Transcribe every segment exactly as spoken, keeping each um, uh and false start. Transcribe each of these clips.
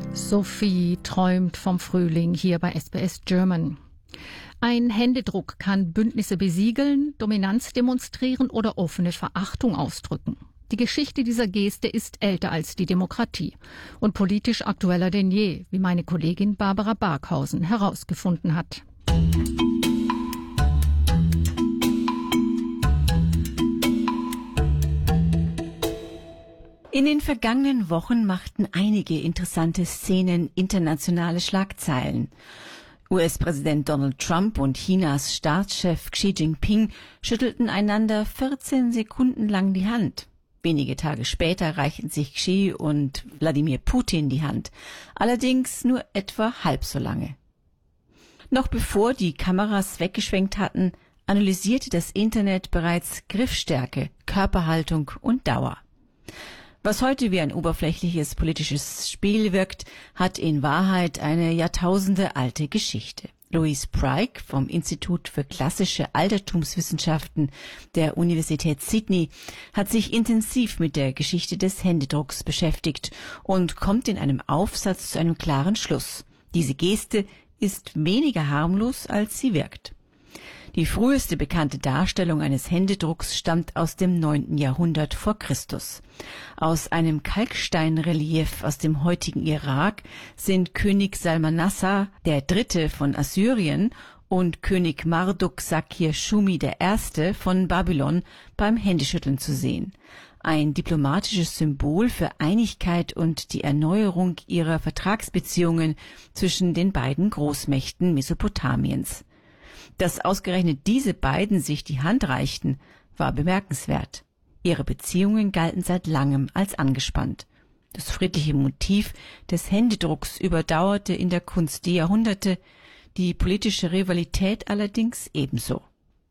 Sophie träumt vom Frühling hier bei S B S German. Ein Händedruck kann Bündnisse besiegeln, Dominanz demonstrieren oder offene Verachtung ausdrücken. Die Geschichte dieser Geste ist älter als die Demokratie und politisch aktueller denn je, wie meine Kollegin Barbara Barkhausen herausgefunden hat. In den vergangenen Wochen machten einige interessante Szenen internationale Schlagzeilen. U S-Präsident Donald Trump und Chinas Staatschef Xi Jinping schüttelten einander vierzehn Sekunden lang die Hand. Wenige Tage später reichten sich Xi und Wladimir Putin die Hand, allerdings nur etwa halb so lange. Noch bevor die Kameras weggeschwenkt hatten, analysierte das Internet bereits Griffstärke, Körperhaltung und Dauer. Was heute wie ein oberflächliches politisches Spiel wirkt, hat in Wahrheit eine jahrtausendealte Geschichte. Louise Pryke vom Institut für klassische Altertumswissenschaften der Universität Sydney hat sich intensiv mit der Geschichte des Händedrucks beschäftigt und kommt in einem Aufsatz zu einem klaren Schluss. Diese Geste ist weniger harmlos, als sie wirkt. Die früheste bekannte Darstellung eines Händedrucks stammt aus dem neunten Jahrhundert vor Christus. Aus einem Kalksteinrelief aus dem heutigen Irak sind König Salmanassar der Dritte von Assyrien und König Marduk Sakir Shumi der Erste von Babylon beim Händeschütteln zu sehen. Ein diplomatisches Symbol für Einigkeit und die Erneuerung ihrer Vertragsbeziehungen zwischen den beiden Großmächten Mesopotamiens. Dass ausgerechnet diese beiden sich die Hand reichten, war bemerkenswert. Ihre Beziehungen galten seit langem als angespannt. Das friedliche Motiv des Händedrucks überdauerte in der Kunst die Jahrhunderte, die politische Rivalität allerdings ebenso.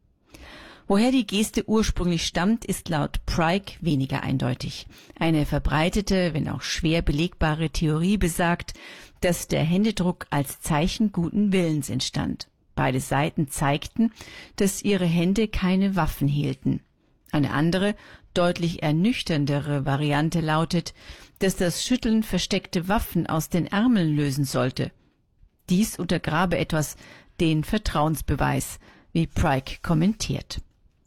Woher die Geste ursprünglich stammt, ist laut Pryke weniger eindeutig. Eine verbreitete, wenn auch schwer belegbare Theorie besagt, dass der Händedruck als Zeichen guten Willens entstand. Beide Seiten zeigten, dass ihre Hände keine Waffen hielten. Eine andere, deutlich ernüchterndere Variante lautet, dass das Schütteln versteckte Waffen aus den Ärmeln lösen sollte. Dies untergrabe etwas den Vertrauensbeweis, wie Pryke kommentiert.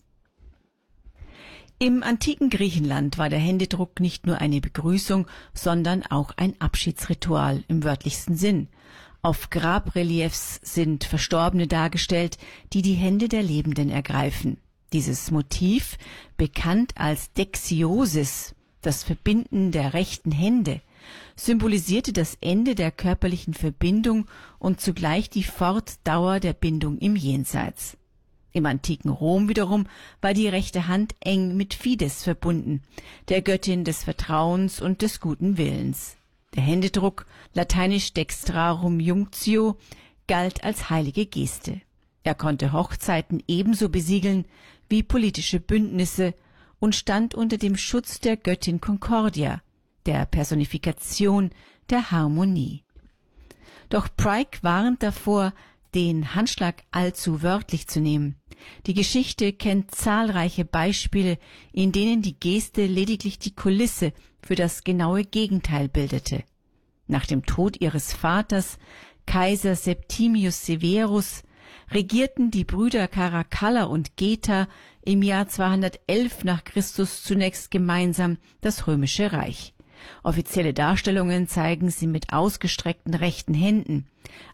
Im antiken Griechenland war der Händedruck nicht nur eine Begrüßung, sondern auch ein Abschiedsritual im wörtlichsten Sinn. Auf Grabreliefs sind Verstorbene dargestellt, die die Hände der Lebenden ergreifen. Dieses Motiv, bekannt als Dexiosis, das Verbinden der rechten Hände, symbolisierte das Ende der körperlichen Verbindung und zugleich die Fortdauer der Bindung im Jenseits. Im antiken Rom wiederum war die rechte Hand eng mit Fides verbunden, der Göttin des Vertrauens und des guten Willens. Der Händedruck, lateinisch dextrarum junctio, galt als heilige Geste. Er konnte Hochzeiten ebenso besiegeln wie politische Bündnisse und stand unter dem Schutz der Göttin Concordia, der Personifikation der Harmonie. Doch Pryke warnt davor, den Handschlag allzu wörtlich zu nehmen. Die Geschichte kennt zahlreiche Beispiele, in denen die Geste lediglich die Kulisse für das genaue Gegenteil bildete. Nach dem Tod ihres Vaters, Kaiser Septimius Severus, regierten die Brüder Caracalla und Geta im Jahr zweihundertelf nach Christus zunächst gemeinsam das Römische Reich. Offizielle Darstellungen zeigen sie mit ausgestreckten rechten Händen.